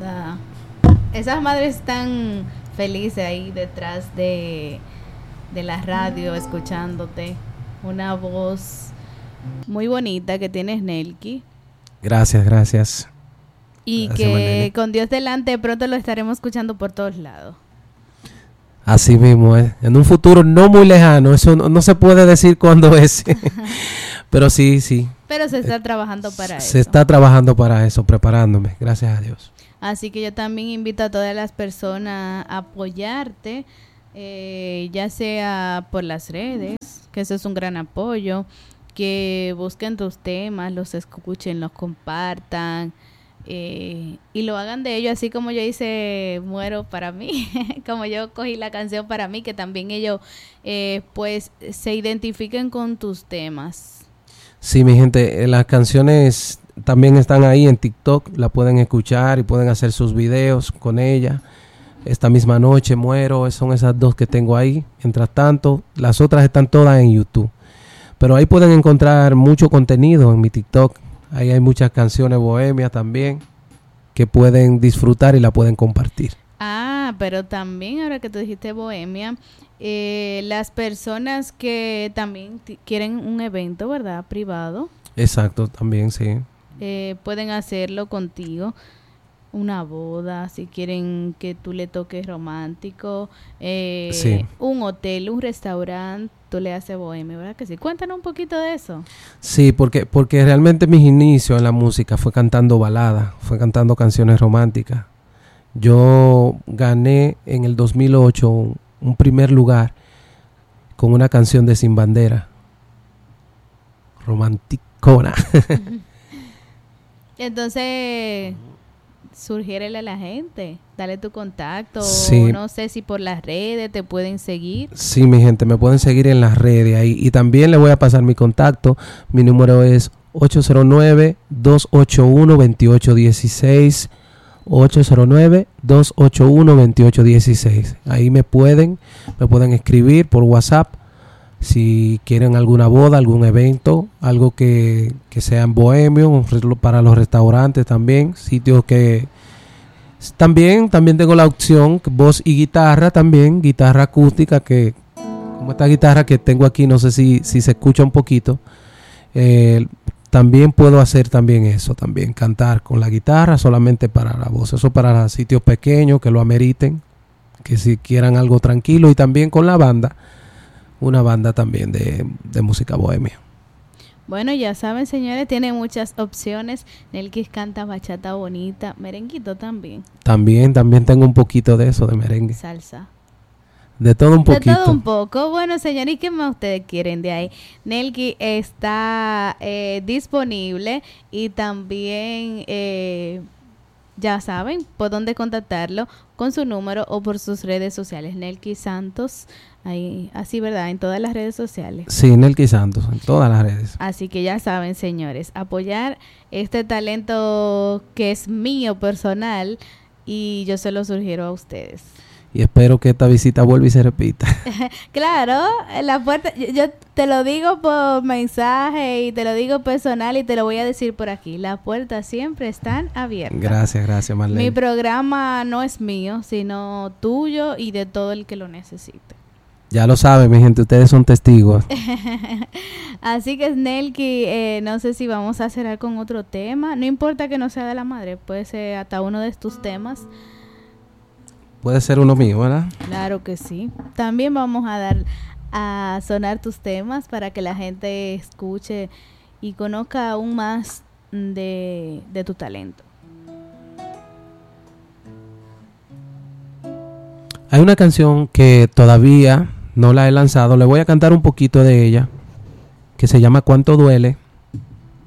verdad. Esas madres están felices ahí detrás de la radio, escuchándote. Una voz muy bonita que tienes, Nelky. Gracias. Y Gracias, que Marlene. con Dios delante pronto lo estaremos escuchando por todos lados. Así mismo, en un futuro no muy lejano, eso no se puede decir cuándo es, pero sí. Pero se está trabajando para eso. Se está trabajando para eso, preparándome, gracias a Dios. Así que yo también invito a todas las personas a apoyarte, ya sea por las redes, que eso es un gran apoyo, que busquen tus temas, los escuchen, los compartan, y lo hagan de ellos, así como yo hice Muero para mí, como yo cogí la canción para mí, que también ellos pues se identifiquen con tus temas. Sí, mi gente, las canciones también están ahí en TikTok, la pueden escuchar y pueden hacer sus videos con ella. Esta misma noche, Muero, son esas dos que tengo ahí. Mientras tanto, las otras están todas en YouTube. Pero ahí pueden encontrar mucho contenido en mi TikTok. Ahí hay muchas canciones bohemias también que pueden disfrutar y la pueden compartir. Ah, pero también ahora que tú dijiste bohemia, las personas que también quieren un evento, ¿verdad? Privado. Exacto, también sí. Pueden hacerlo contigo. Una boda, si quieren que tú le toques romántico, Sí. un hotel, un restaurante, tú le haces bohemia, ¿verdad que sí? Cuéntanos un poquito de eso. Sí, porque realmente mis inicios en la música fue cantando baladas, fue cantando canciones románticas. Yo gané en el 2008 un primer lugar con una canción de Sin Bandera, romanticona. Entonces, sugiérele a la gente, dale tu contacto, Sí. no sé si por las redes te pueden seguir. Sí, mi gente, me pueden seguir en las redes ahí. Y también le voy a pasar mi contacto. Mi número es 809-281-2816. 809-281-2816. Ahí me pueden escribir por WhatsApp si quieren alguna boda, algún evento, algo que sea en bohemio, para los restaurantes también, sitios que también tengo la opción voz y guitarra también, guitarra acústica, que como esta guitarra que tengo aquí, no sé si se escucha un poquito, también puedo hacer también eso, también cantar con la guitarra solamente para la voz, eso para sitios pequeños que lo ameriten, que si quieran algo tranquilo, y también con la banda, una banda también de música bohemia. Bueno, ya saben, señores, tiene muchas opciones. Nelky canta bachata bonita, merenguito también. También tengo un poquito de eso, de merengue. Salsa. De todo un poquito. De todo un poco. Bueno, señores, ¿y qué más ustedes quieren de ahí? Nelky está disponible y también ya saben por dónde contactarlo, con su número o por sus redes sociales. Nelky Santos, ahí, así, ¿verdad? En todas las redes sociales. Sí, Nelky Santos, en todas las redes. Así que ya saben, señores, apoyar este talento que es mío personal y yo se lo sugiero a ustedes. Y espero que esta visita vuelva y se repita. Claro, la puerta, yo te lo digo por mensaje y te lo digo personal y te lo voy a decir por aquí. Las puertas siempre están abiertas. Gracias, Marlene. Mi programa no es mío, sino tuyo y de todo el que lo necesite. Ya lo saben, mi gente, ustedes son testigos. Así que, Nelky, no sé si vamos a cerrar con otro tema. No importa que no sea de la madre, puede ser hasta uno de tus temas. Puede ser uno mío, ¿verdad? Claro que sí. También vamos a sonar tus temas para que la gente escuche y conozca aún más de tu talento. Hay una canción que todavía no la he lanzado, le voy a cantar un poquito de ella, que se llama Cuánto Duele.